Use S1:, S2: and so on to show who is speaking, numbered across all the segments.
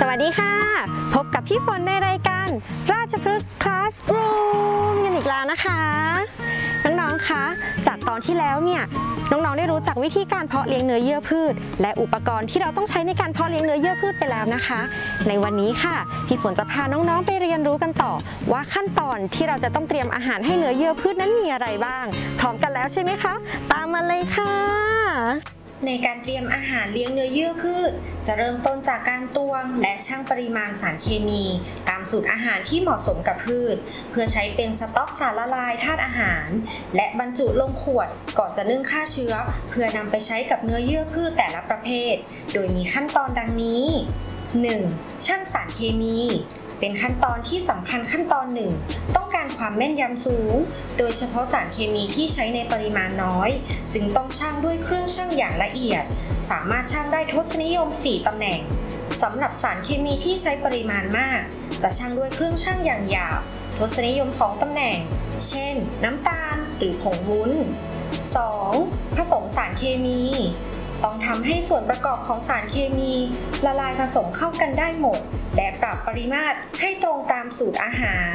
S1: วัสดีค่ะพบกับพี่ฝนในรายการราชพฤกษ์คลาสรูมกันอีกแล้วนะคะน้องๆคะจากตอนที่แล้วเนี่ยน้องๆได้รู้จักวิธีการเพาะเลี้ยงเนื้อเยื่อพืชและอุปกรณ์ที่เราต้องใช้ในการเพาะเลี้ยงเนื้อเยื่อพืชไปแล้วนะคะในวันนี้ค่ะพี่ฝนจะพาน้องๆไปเรียนรู้กันต่อว่าขั้นตอนที่เราจะต้องเตรียมอาหารให้เนื้อเยื่อพืชนั้นมีอะไรบ้างพร้อมกันแล้วใช่ไหมคะตามมาเลยค่ะ
S2: ในการเตรียมอาหารเลี้ยงเนื้อเยื่อพืชจะเริ่มต้นจากการตวงและชั่งปริมาณสารเคมีตามสูตรอาหารที่เหมาะสมกับพืชเพื่อใช้เป็นสต๊อกสารละลายธาตุอาหารและบรรจุลงขวดก่อนจะนึ่งฆ่าเชื้อเพื่อนำไปใช้กับเนื้อเยื่อพืชแต่ละประเภทโดยมีขั้นตอนดังนี้ 1. ชั่งสารเคมีเป็นขั้นตอนที่สำคัญขั้นตอนหนึ่งต้องการความแม่นยำสูงโดยเฉพาะสารเคมีที่ใช้ในปริมาณน้อยจึงต้องชั่งด้วยเครื่องชั่งอย่างละเอียดสามารถชั่งได้ทศนิยม4ตำแหน่งสำหรับสารเคมีที่ใช้ปริมาณมากจะชั่งด้วยเครื่องชั่งอย่างหยาบทศนิยม2ตำแหน่งเช่นน้ำตาลหรือผงวุ้น 2. ผสมสารเคมีต้องทำให้ส่วนประกอบของสารเคมีละลายผสมเข้ากันได้หมดและปรับปริมาตรให้ตรงตามสูตรอาหาร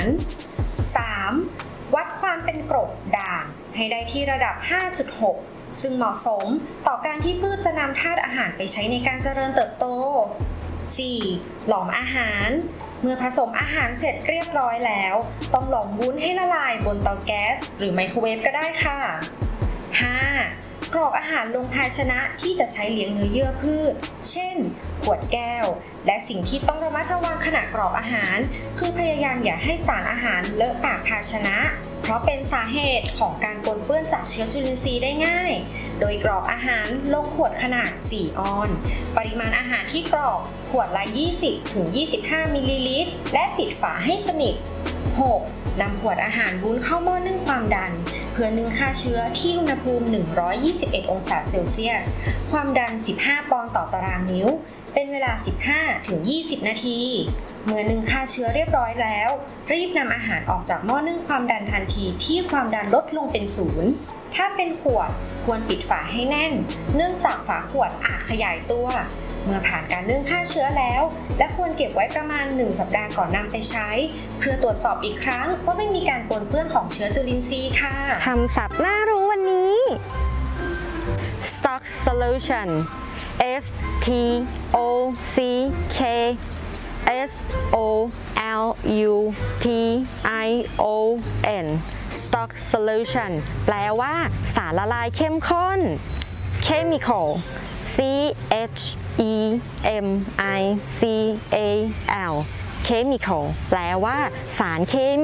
S2: 3. วัดความเป็นกรดด่างให้ได้ที่ระดับ 5.6 ซึ่งเหมาะสมต่อการที่พืชจะนำธาตุอาหารไปใช้ในการเจริญเติบโต 4. หลอมอาหารเมื่อผสมอาหารเสร็จเรียบร้อยแล้วต้องหลอมวุ้นให้ละลายบนเตาแก๊สหรือไมโครเวฟก็ได้ค่ะ 5. กรอกอาหารลงภาชนะที่จะใช้เลี้ยงเนื้อเยื่อพืชเช่นขวดแก้วและสิ่งที่ต้องระมัดระวังขณะกรอกอาหารคือพยายามอย่าให้สารอาหารเลอะปากภาชนะเพราะเป็นสาเหตุของการปนเปื้อนจากเชื้อจุลินทรีย์ได้ง่ายโดยกรอกอาหารลงขวดขนาด4ออนปริมาณอาหารที่กรอกขวดละ 20-25 มิลลิลิตรและปิดฝาให้สนิท 6. นำขวดอาหารวุ้นเข้าหม้อนึ่งความดันเพื่อนึ่งฆ่าเชื้อที่อุณหภูมิ 121 องศาเซลเซียสความดัน 15 ปอนด์ต่อตารางนิ้วเป็นเวลา 15-20 นาทีเมื่อนึ่งฆ่าเชื้อเรียบร้อยแล้วรีบนำอาหารออกจากหม้อนึ่งความดันทันทีที่ความดันลดลงเป็น0ถ้าเป็นขวดควรปิดฝาให้แน่นเนื่องจากฝาขวดอาจขยายตัวเมื่อผ่านการนึ่งฆ่าเชื้อแล้วและควรเก็บไว้ประมาณ1สัปดาห์ก่อนนำไปใช้เพื่อตรวจสอบอีกครั้งว่าไม่มีการปนเปื้อนของเชื้อจุลินทรีย์ค่ะ
S1: คำศัพท์น่ารู้วันนี้ stock solution S T O C K S O L U T I O N stock solution แปลว่าสารละลายเข้มข้น chemical C H E M I C A L chemical แปลว่าสารเคมี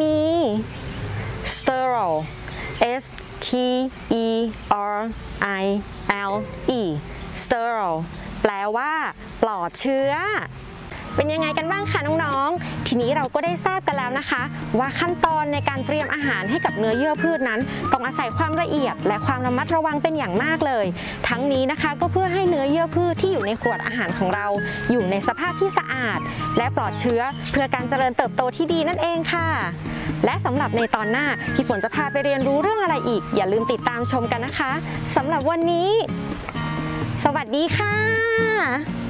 S1: sterile S T E R I L E sterile แปลว่าปลอดเชื้อเป็นยังไงกันบ้างคะน้องๆทีนี้เราก็ได้ทราบกันแล้วนะคะว่าขั้นตอนในการเตรียมอาหารให้กับเนื้อเยื่อพืชนั้นต้องอาศัยความละเอียดและความระมัดระวังเป็นอย่างมากเลยทั้งนี้นะคะก็เพื่อให้เนื้อเยื่อพืชที่อยู่ในขวดอาหารของเราอยู่ในสภาพที่สะอาดและปลอดเชื้อเพื่อการเจริญเติบโตที่ดีนั่นเองค่ะและสำหรับในตอนหน้าพี่ฝนจะพาไปเรียนรู้เรื่องอะไรอีกอย่าลืมติดตามชมกันนะคะสำหรับวันนี้สวัสดีค่ะ